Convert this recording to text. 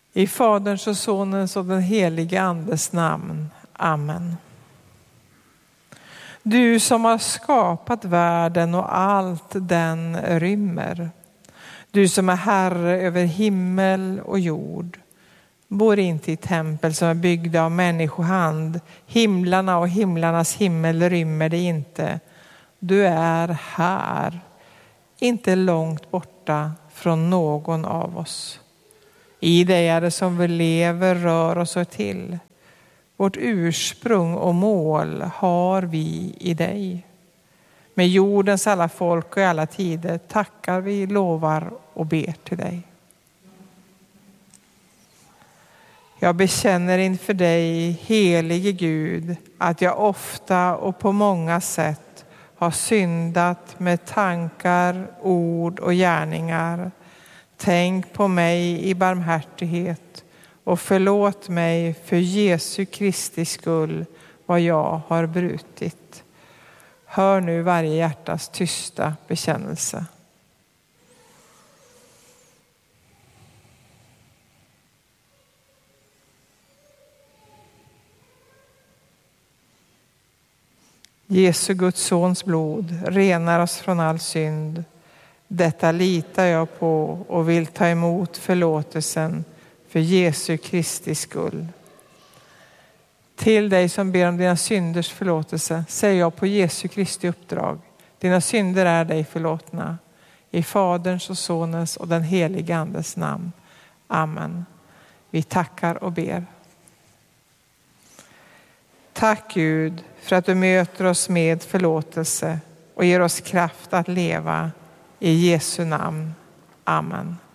I Faderns och Sonens och den helige Andes namn. Amen. Du som har skapat världen och allt den rymmer. Du som är herre över himmel och jord. Bor inte i tempel som är byggda av människohand. Himlarna och himlarnas himmel rymmer det inte. Du är här, inte långt borta från någon av oss. I dig är det som vi lever, rör oss och till. Vårt ursprung och mål har vi i dig. Med jordens alla folk och alla tider tackar vi, lovar och ber till dig. Jag bekänner inför dig, helige Gud, att jag ofta och på många sätt har syndat med tankar, ord och gärningar. Tänk på mig i barmhärtighet och förlåt mig för Jesu Kristi skull vad jag har brutit. Hör nu varje hjärtas tysta bekännelse. Jesu Guds sons blod renar oss från all synd. Detta litar jag på och vill ta emot förlåtelsen för Jesu Kristi skull. Till dig som ber om dina synders förlåtelse säger jag på Jesu Kristi uppdrag. Dina synder är dig förlåtna. I Faderns och Sonens och den helige Andes namn. Amen. Vi tackar och ber. Tack Gud för att du möter oss med förlåtelse och ger oss kraft att leva. I Jesu namn. Amen.